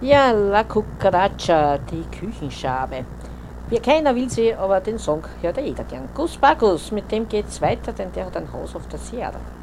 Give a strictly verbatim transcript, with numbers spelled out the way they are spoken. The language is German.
Ja, La Cucaracha, die Küchenschabe. Wie keiner will sie, aber den Song hört ja jeder gern. Gus Bagus, mit dem geht's weiter, denn der hat ein Haus auf der Sierra.